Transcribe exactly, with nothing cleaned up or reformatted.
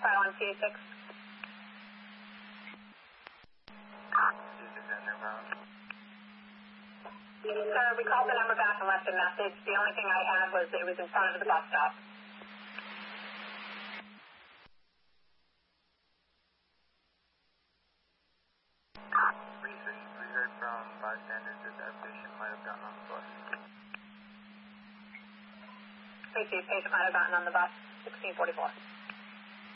Pylon T six. Sir, we called the number back and left a message. The only thing I had was it was in front of the bus stop. Research, we heard from bystanders that that patient might have gotten on the bus. Please see, patient might have gotten on the bus, sixteen forty-four.